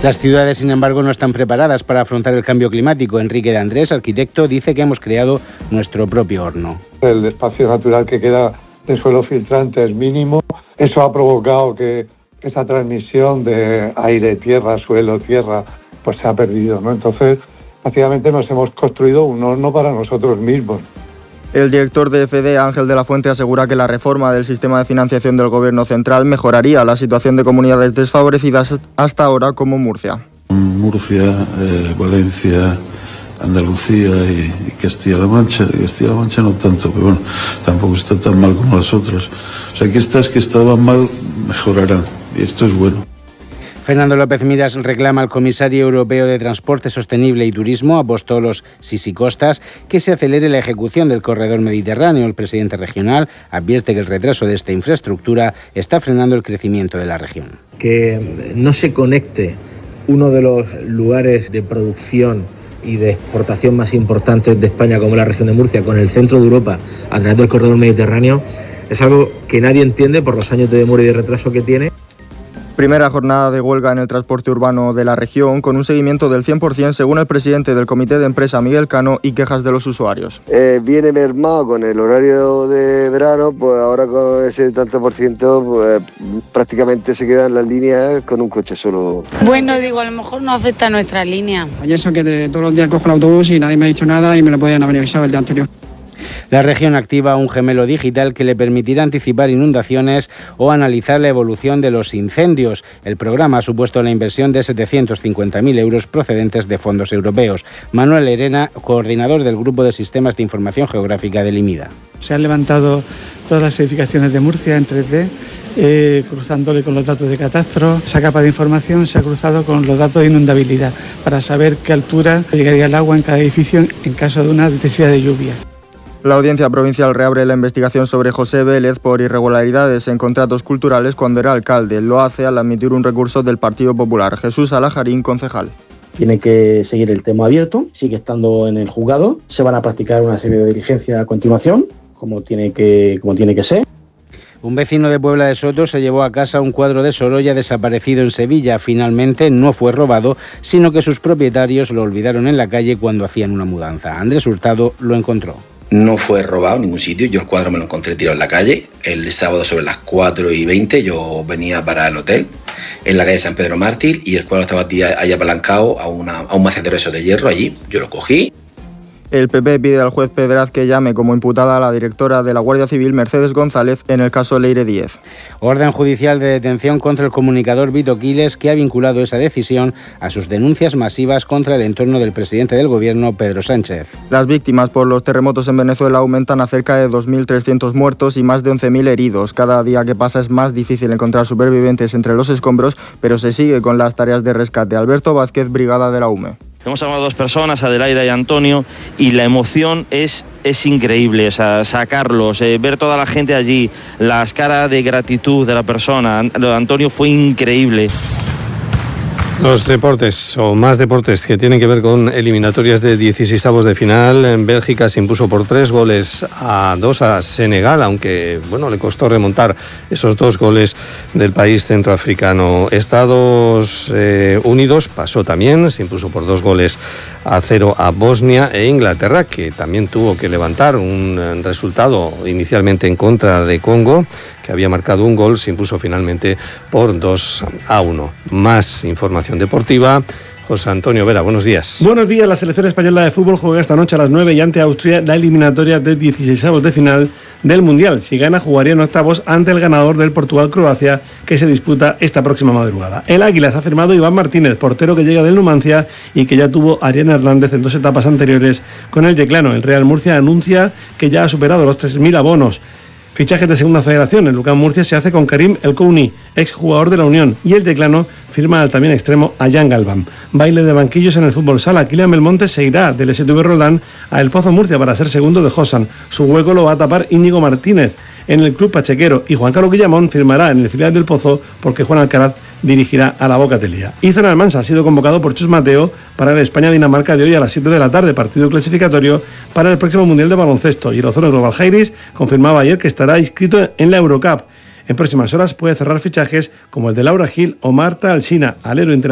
Las ciudades, sin embargo, no están preparadas para afrontar el cambio climático. Enrique de Andrés, arquitecto, dice que hemos creado nuestro propio horno. El espacio natural que queda de suelo filtrante es mínimo. Eso ha provocado que esa transmisión de aire, tierra, suelo, tierra, pues se ha perdido, ¿no? Entonces, básicamente nos hemos construido un horno para nosotros mismos. El director de FD, Ángel de la Fuente, asegura que la reforma del sistema de financiación del Gobierno central mejoraría la situación de comunidades desfavorecidas hasta ahora como Murcia. Murcia, Valencia, Andalucía y Castilla-La Mancha. Castilla-La Mancha no tanto, pero bueno, tampoco está tan mal como las otras. O sea, que estas que estaban mal mejorarán y esto es bueno. Fernando López Miras reclama al comisario europeo de Transporte Sostenible y Turismo, Apostolos Sisicostas, que se acelere la ejecución del corredor mediterráneo. El presidente regional advierte que el retraso de esta infraestructura está frenando el crecimiento de la región. Que no se conecte uno de los lugares de producción y de exportación más importantes de España, como la región de Murcia, con el centro de Europa a través del corredor mediterráneo, es algo que nadie entiende por los años de demora y de retraso que tiene. Primera jornada de huelga en el transporte urbano de la región, con un seguimiento del 100% según el presidente del comité de empresa, Miguel Cano, y quejas de los usuarios. Viene mermado con el horario de verano, pues ahora con ese tanto por ciento, pues prácticamente se quedan las líneas con un coche solo. Bueno, digo, a lo mejor no afecta a nuestra línea. Ayer eso que todos los días cojo el autobús y nadie me ha dicho nada y me lo podían haber avisado el día anterior. La región activa un gemelo digital que le permitirá anticipar inundaciones o analizar la evolución de los incendios. El programa ha supuesto la inversión de 750.000 euros procedentes de fondos europeos. Manuel Herena, coordinador del Grupo de Sistemas de Información Geográfica del IMIDA. Se han levantado todas las edificaciones de Murcia en 3D, cruzándole con los datos de catastro. Esa capa de información se ha cruzado con los datos de inundabilidad para saber qué altura llegaría el agua en cada edificio en caso de una necesidad de lluvia. La Audiencia Provincial reabre la investigación sobre José Vélez por irregularidades en contratos culturales cuando era alcalde. Lo hace al admitir un recurso del Partido Popular. Jesús Alajarín, concejal. Tiene que seguir el tema abierto, sigue estando en el juzgado. Se van a practicar una serie de diligencias a continuación, como tiene que ser. Un vecino de Puebla de Soto se llevó a casa un cuadro de Sorolla desaparecido en Sevilla. Finalmente no fue robado, sino que sus propietarios lo olvidaron en la calle cuando hacían una mudanza. Andrés Hurtado lo encontró. No fue robado en ningún sitio, yo el cuadro me lo encontré tirado en la calle. El sábado sobre las 4:20 yo venía para el hotel en la calle San Pedro Mártir y el cuadro estaba ahí apalancado a un macetero de hierro allí. Yo lo cogí. El PP pide al juez Pedraz que llame como imputada a la directora de la Guardia Civil, Mercedes González, en el caso Leire Díez. Orden judicial de detención contra el comunicador Vito Quiles, que ha vinculado esa decisión a sus denuncias masivas contra el entorno del presidente del Gobierno, Pedro Sánchez. Las víctimas por los terremotos en Venezuela aumentan a cerca de 2.300 muertos y más de 11.000 heridos. Cada día que pasa es más difícil encontrar supervivientes entre los escombros, pero se sigue con las tareas de rescate. Alberto Vázquez, Brigada de la UME. Hemos llamado a 2 personas, Adelaida y Antonio, y la emoción es increíble, o sea, sacarlos, ver toda la gente allí, las caras de gratitud de la persona. Lo de Antonio fue increíble. Los deportes, o más deportes, que tienen que ver con eliminatorias de 16avos de final. En Bélgica se impuso por 3-2 a Senegal, aunque bueno, le costó remontar esos 2 goles del país centroafricano. Estados Unidos pasó también, se impuso por 2-0 a Bosnia, e Inglaterra, que también tuvo que levantar un resultado inicialmente en contra de Congo, que había marcado un gol, se impuso finalmente por 2-1. Más información deportiva. José Antonio Vera, buenos días. Buenos días. La selección española de fútbol juega esta noche a las 9 y ante Austria la eliminatoria de 16avos de final del Mundial. Si gana, jugaría en octavos ante el ganador del Portugal-Croacia, que se disputa esta próxima madrugada. El Águilas ha firmado Iván Martínez, portero que llega del Numancia y que ya tuvo Ariana Hernández en 2 etapas anteriores con el Yeclano. El Real Murcia anuncia que ya ha superado los 3.000 abonos. Fichajes de segunda federación. El Lucán Murcia se hace con Karim El Kouni, exjugador de la Unión, y el Yeclano firma al también extremo a Jan Galván. Baile de banquillos en el fútbol sala. Kylian Belmonte se irá del SV Roldán a El Pozo Murcia para ser segundo de Josan. Su hueco lo va a tapar Íñigo Martínez en el club pachequero, y Juan Carlos Guillamón firmará en el filial del Pozo porque Juan Alcaraz dirigirá a la Bocatelía. Izan Almansa ha sido convocado por Chus Mateo para el España-Dinamarca de hoy a las 7 de la tarde, partido clasificatorio para el próximo Mundial de Baloncesto, y el Ozoro Global Jairis confirmaba ayer que estará inscrito en la Eurocup. En próximas horas puede cerrar fichajes como el de Laura Gil o Marta Alsina, alero internacional.